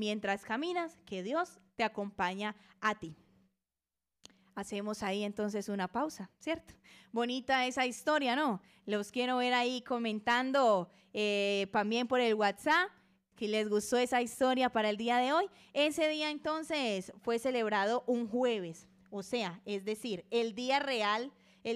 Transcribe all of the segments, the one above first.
mientras caminas, que Dios te acompaña a ti. Hacemos ahí entonces una pausa, ¿cierto? Bonita esa historia, ¿no? Los quiero ver ahí comentando también por el WhatsApp, que les gustó esa historia para el día de hoy. Ese día entonces fue celebrado un jueves, o sea, es decir, el día real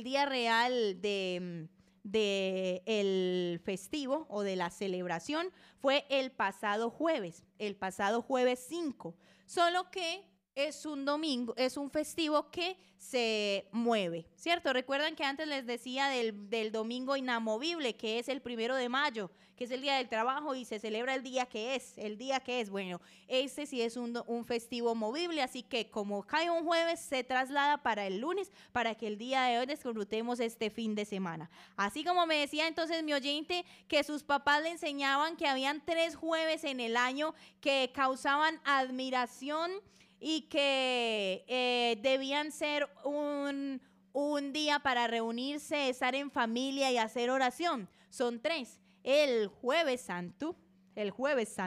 de el festivo o de la celebración fue el pasado jueves 5, solo que es un domingo, es un festivo que se mueve, ¿cierto? Recuerdan que antes les decía del domingo inamovible, que es el 1 de mayo, que es el día del trabajo y se celebra el día que es. Bueno, este sí es un festivo movible, así que como cae un jueves, se traslada para el lunes, para que el día de hoy disfrutemos este fin de semana. Así como me decía entonces mi oyente, que sus papás le enseñaban que habían 3 jueves en el año que causaban admiración y que debían ser un día para reunirse, estar en familia y hacer oración. Son 3. El jueves santo, el jueves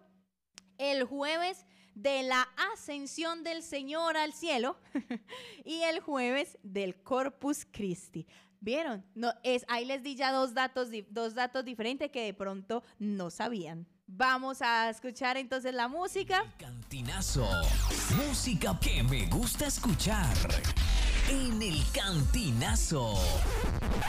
de la ascensión del Señor al cielo y el jueves del Corpus Christi. ¿Vieron? No, ahí les di ya dos datos diferentes que de pronto no sabían. Vamos a escuchar entonces la música. El Cantinazo. Música que me gusta escuchar. En el Cantinazo.